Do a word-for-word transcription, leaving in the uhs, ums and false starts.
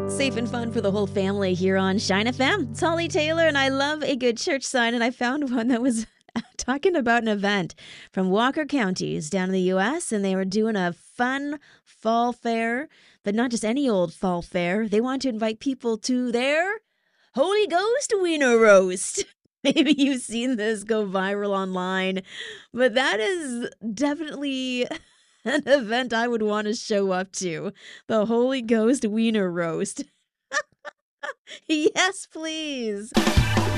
Safe and fun for the whole family here on Shine F M. It's Holly Taylor, and I love a good church sign, and I found one that was talking about an event from Walker Counties down in the U S, and they were doing a fun fall fair, but not just any old fall fair. They want to invite people to their Holy Ghost Wiener Roast. Maybe you've seen this go viral online, but that is definitely an event I would want to show up to. The Holy Ghost Wiener Roast. Yes, please.